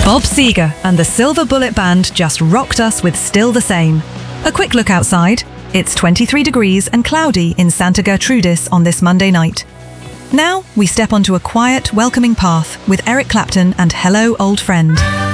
Bob Seger and the Silver Bullet Band just rocked us with Still the Same. A quick look outside. It's 23 degrees and cloudy in Santa Gertrudis on this Monday night. Now we step onto a quiet, welcoming path with Eric Clapton and Hello, Old Friend.